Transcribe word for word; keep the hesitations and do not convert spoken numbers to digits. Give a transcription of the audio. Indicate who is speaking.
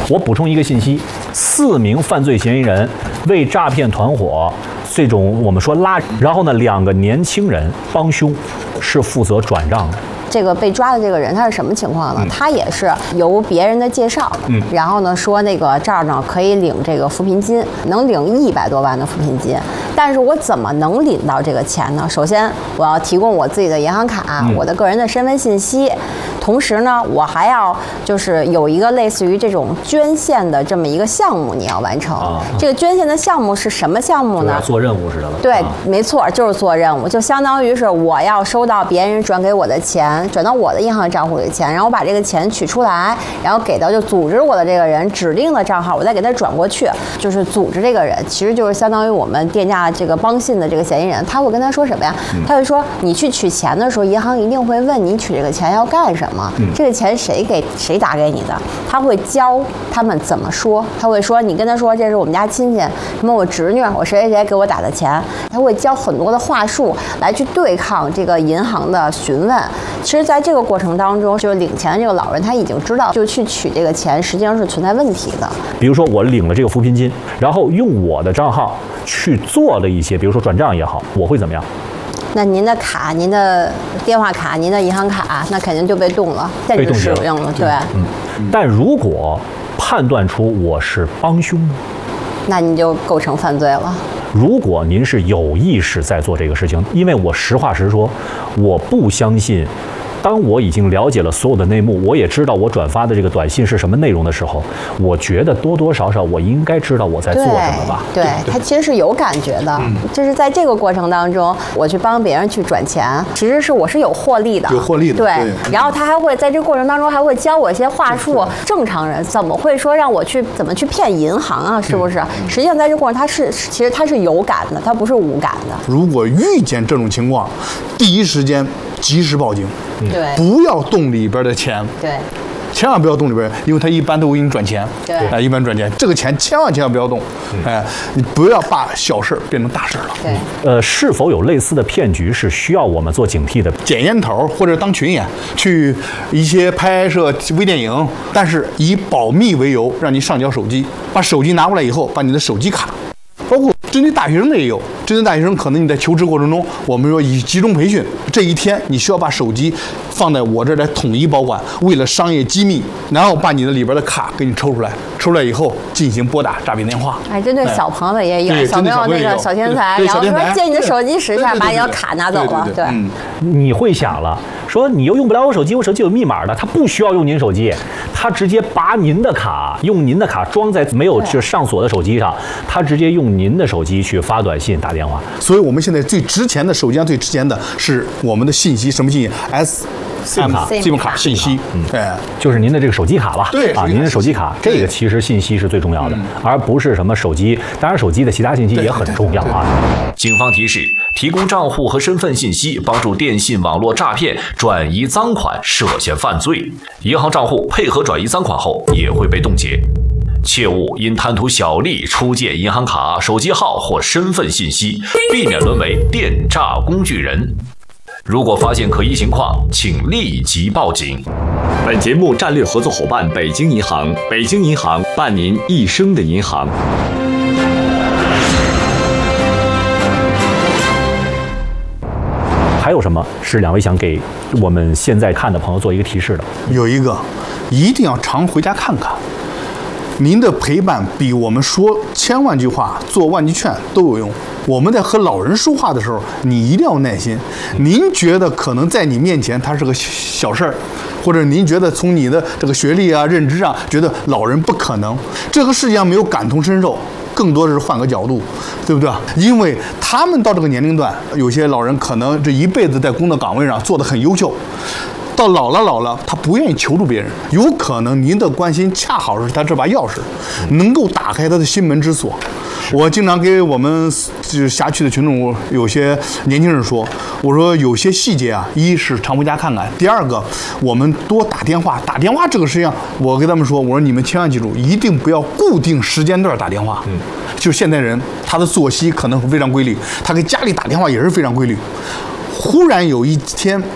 Speaker 1: 我补充一个信息：四名犯罪嫌疑人为诈骗团伙这种我们说拉，然后呢，两个年轻人帮凶是负责转账的。
Speaker 2: 这个被抓的这个人他是什么情况呢？
Speaker 1: 嗯、
Speaker 2: 他也是由别人的介绍，嗯，然后呢说那个这儿呢可以领这个扶贫金，能领一百多万的扶贫金。但是我怎么能领到这个钱呢？首先我要提供我自己的银行卡、嗯、我的个人的身份信息，同时呢我还要就是有一个类似于这种捐献的这么一个项目你要完成。啊、这个捐献的项目是什么项目呢？
Speaker 1: 做任务似的了。
Speaker 2: 对，
Speaker 1: 啊、
Speaker 2: 没错，就是做任务，就相当于是我要收到别人转给我的钱。转到我的银行账户里的钱，然后我把这个钱取出来，然后给到就组织我的这个人指定的账号，我再给他转过去。就是组织这个人，其实就是相当于我们店家这个帮信的这个嫌疑人，他会跟他说什么呀？他会说你去取钱的时候，银行一定会问你取这个钱要干什么，嗯、这个钱谁给谁打给你的，他会教他们怎么说。他会说你跟他说这是我们家亲戚，什么我侄女，我谁谁谁给我打的钱，他会教很多的话术来去对抗这个银行的询问。其实，在这个过程当中，就是领钱的这个老人他已经知道，就去取这个钱实际上是存在问题的。
Speaker 1: 比如说，我领了这个扶贫金，然后用我的账号去做了一些，比如说转账也好，我会怎么样？
Speaker 2: 那您的卡、您的电话卡、您的银行卡，那肯定就被冻了，限制使用了。对，
Speaker 1: 嗯。但如果判断出我是帮凶，
Speaker 2: 那你就构成犯罪了。
Speaker 1: 如果您是有意识在做这个事情，因为我实话实说，我不相信。当我已经了解了所有的内幕，我也知道我转发的这个短信是什么内容的时候，我觉得多多少少我应该知道我在做什么吧。
Speaker 2: 对，对他其实是有感觉的，嗯、就是在这个过程当中，我去帮别人去转钱，其实是我是有获利的，
Speaker 3: 有获利的。
Speaker 2: 对，对然后他还会在这个过程当中还会教我一些话术。正常人怎么会说让我去怎么去骗银行啊？是不是？嗯、实际上在这个过程，他是其实他是有感的，他不是无感的。
Speaker 3: 如果遇见这种情况，第一时间及时报警。
Speaker 2: 对，
Speaker 3: 不要动里边的钱。
Speaker 2: 对，
Speaker 3: 千万不要动里边，因为他一般都会给你转钱。
Speaker 2: 对，
Speaker 3: 啊、呃，一般转钱，这个钱千万千万不要动。哎、呃，你不要把小事变成大事了。
Speaker 2: 对，
Speaker 1: 呃，是否有类似的骗局是需要我们做警惕的？
Speaker 3: 捡烟头或者当群演，去一些拍摄微电影，但是以保密为由让你上交手机，把手机拿过来以后，把你的手机卡。包括针对大学生的也有，针对大学生，可能你在求职过程中，我们说以集中培训，这一天你需要把手机放在我这儿来统一保管，为了商业机密，然后把你的里边的卡给你抽出来，抽出来以后进行拨打诈骗电话。
Speaker 2: 哎，针对小朋友也有，
Speaker 3: 哎、
Speaker 2: 小朋友那个小天才，然后说借你的手机使一下，把你的卡拿走了。对，
Speaker 3: 嗯，
Speaker 1: 你会想了，说你又用不了我手机，我手机有密码的，他不需要用您手机，他直接拔您的卡，用您的卡装在没有就上锁的手机上，他直接用您的手机去发短信、打电话。
Speaker 3: 所以我们现在最值钱的手机上最值钱的是我们的信息，什么信息 ？S
Speaker 1: SIM 卡、
Speaker 3: SIM 卡信息，嗯，哎，
Speaker 1: 就是您的这个手机卡吧？
Speaker 3: 对
Speaker 1: 啊，您的手机卡，这个其实信息是最重要的，而不是什么手机。当然，手机的其他信息也很重要啊。
Speaker 4: 警方提示：提供账户和身份信息，帮助电信网络诈骗转移赃款，涉嫌犯罪。银行账户配合转移赃款后，也会被冻结。切勿因贪图小利出借银行卡、手机号或身份信息，避免沦为电诈工具人。如果发现可疑情况，请立即报警。
Speaker 5: 本节目战略合作伙伴北京银行，北京银行伴您一生的银行。
Speaker 1: 还有什么是两位想给我们现在看的朋友做一个提示的？
Speaker 3: 有一个，一定要常回家看看。您的陪伴比我们说千万句话、做万句劝都有用。我们在和老人说话的时候，你一定要有耐心。您觉得可能在你面前他是个小事儿，或者您觉得从你的这个学历啊、认知上，觉得老人不可能，这个世界上没有感同身受，更多的是换个角度，对不对？因为他们到这个年龄段，有些老人可能这一辈子在工作岗位上做得很优秀。到老了老了，他不愿意求助别人，有可能您的关心恰好是他这把钥匙，能够打开他的心门之锁。我经常给我们就是辖区的群众，有些年轻人说，我说有些细节啊，一是常回家看看，第二个我们多打电话，打电话这个事情，我跟他们说，我说你们千万记住，一定不要固定时间段打电话。嗯，就现代人他的作息可能非常规律，他给家里打电话也是非常规律。忽然有一天